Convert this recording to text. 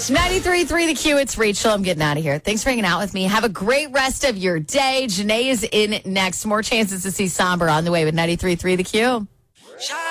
It's 93.3 The Q. It's Rachel. I'm getting out of here. Thanks for hanging out with me. Have a great rest of your day. Janae is in next. More chances to see Somber on the way with 93.3 The Q.